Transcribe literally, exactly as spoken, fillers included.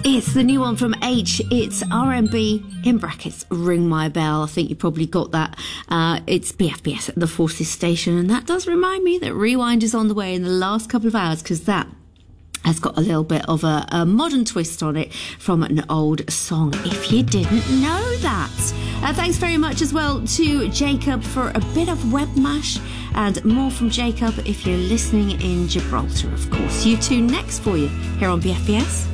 It's the new one from H. It's R and B, in brackets, Ring My Bell. I think you probably got that. Uh, it's B F B S at the Forces station, and that does remind me that Rewind is on the way in the last couple of hours, because that has got a little bit of a, a modern twist on it from an old song, if you didn't know that. Uh, thanks very much as well to Jacob for a bit of Web Mash, and more from Jacob if you're listening in Gibraltar, of course. You two next for you here on B F B S.